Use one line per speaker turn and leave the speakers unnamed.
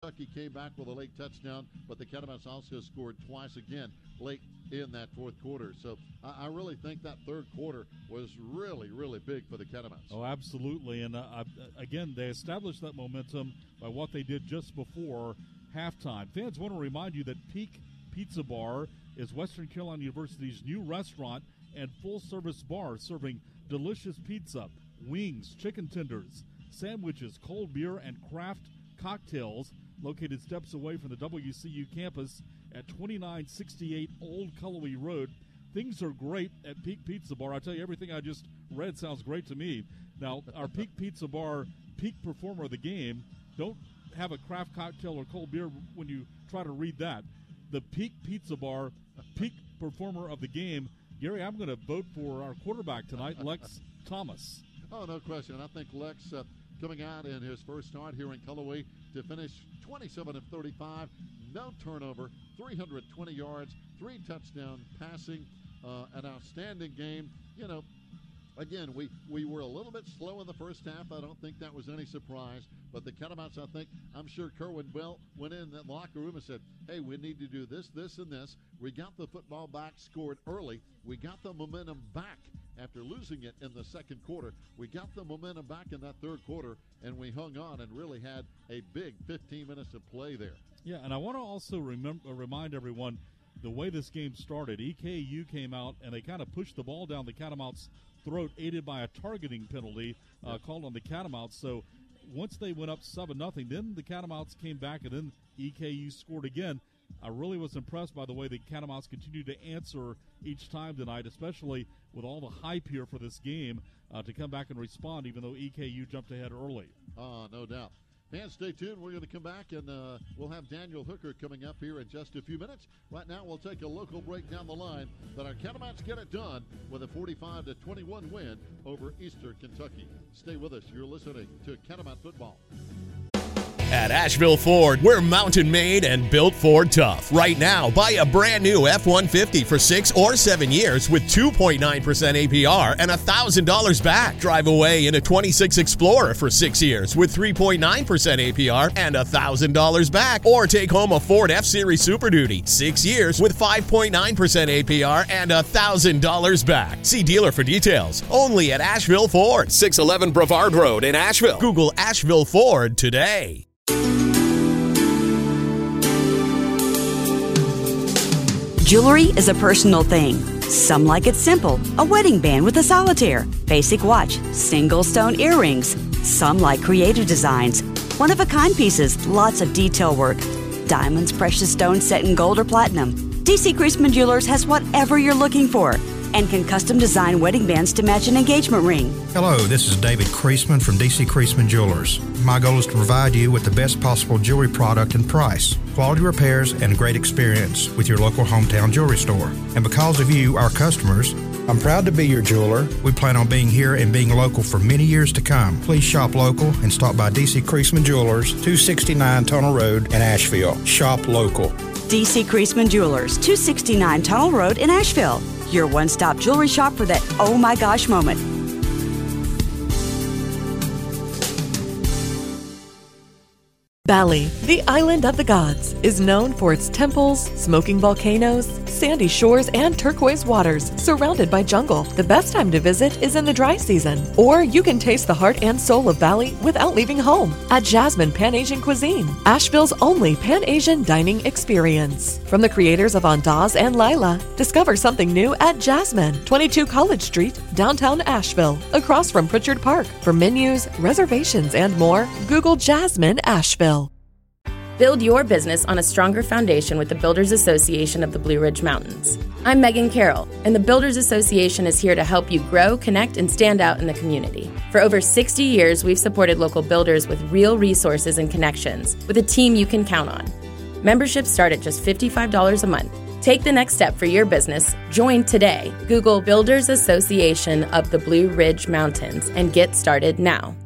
Kentucky came back with a late touchdown, but the Catamounts also scored twice again late in that fourth quarter. So I really think that third quarter was really, really big for the Catamounts.
Oh, absolutely. And, again, they established that momentum by what they did just before halftime. Fans, want to remind you that Peak Pizza Bar is Western Carolina University's new restaurant and full-service bar serving delicious pizza, wings, chicken tenders, sandwiches, cold beer, and craft cocktails, located steps away from the WCU campus at 2968 Old Cullowhee Road. Things are great at Peak Pizza Bar. I tell you, everything I just read sounds great to me. Now, our Peak Pizza Bar peak performer of the game, don't have a craft cocktail or cold beer when you try to read that. The Peak Pizza Bar peak performer of the game. Gary, I'm going to vote for our quarterback tonight, Lex Thomas.
Oh, no question. I think Lex coming out in his first start here in Cullowhee to finish 27 of 35, no turnover, 320 yards, 3 touchdown passing, an outstanding game. You know, again, we were a little bit slow in the first half. I don't think that was any surprise. But the Catamounts, I'm sure Kerwin Bell went in that locker room and said, hey, we need to do this, this, and this. We got the football back, scored early. We got the momentum back after losing it in the second quarter. We got the momentum back in that third quarter, and we hung on and really had a big 15 minutes of play there.
Yeah, and I want to also remind everyone the way this game started. EKU came out, and they kind of pushed the ball down the Catamounts' throat, aided by a targeting penalty called on the Catamounts. So once they went up 7-0, then the Catamounts came back, and then EKU scored again. I really was impressed by the way the Catamounts continued to answer each time tonight, especially with all the hype here for this game, to come back and respond, even though EKU jumped ahead early.
No doubt. Fans, stay tuned. We're going to come back, and we'll have Daniel Hooker coming up here in just a few minutes. Right now, we'll take a local break down the line, but our Catamounts get it done with a 45-21 win over Eastern Kentucky. Stay with us. You're listening to Catamount Football.
At Asheville Ford, we're mountain made and built Ford tough. Right now, buy a brand new F-150 for 6 or 7 years with 2.9% APR and $1,000 back. Drive away in a 26 Explorer for 6 years with 3.9% APR and $1,000 back. Or take home a Ford F-Series Super Duty, 6 years with 5.9% APR and $1,000 back. See dealer for details. Only at Asheville Ford, 611 Brevard Road in Asheville. Google Asheville Ford today.
Jewelry is a personal thing. Some like it simple, a wedding band with a solitaire, basic watch, single stone earrings. Some like creative designs, one-of-a-kind pieces, lots of detail work. Diamonds, precious stones set in gold or platinum. DC Creasman Jewelers has whatever you're looking for and can custom design wedding bands to match an engagement ring.
Hello, this is David Creasman from DC Creasman Jewelers. My goal is to provide you with the best possible jewelry product and price, quality repairs, and great experience with your local hometown jewelry store. And because of you, our customers, I'm proud to be your jeweler. We plan on being here and being local for many years to come. Please shop local and stop by DC Creasman Jewelers, 269 Tunnel Road in Asheville. Shop local.
DC Creasman Jewelers, 269 Tunnel Road in Asheville. Your one-stop jewelry shop for that oh my gosh moment.
Bali, the island of the gods, is known for its temples, smoking volcanoes, sandy shores, and turquoise waters, surrounded by jungle. The best time to visit is in the dry season, or you can taste the heart and soul of Bali without leaving home at Jasmine Pan-Asian Cuisine, Asheville's only Pan-Asian dining experience. From the creators of Andaz and Lila, discover something new at Jasmine, 22 College Street, downtown Asheville, across from Pritchard Park. For menus, reservations, and more, Google Jasmine Asheville.
Build your business on a stronger foundation with the Builders Association of the Blue Ridge Mountains. I'm Megan Carroll, and the Builders Association is here to help you grow, connect, and stand out in the community. For over 60 years, we've supported local builders with real resources and connections, with a team you can count on. Memberships start at just $55 a month. Take the next step for your business. Join today. Google Builders Association of the Blue Ridge Mountains and get started now.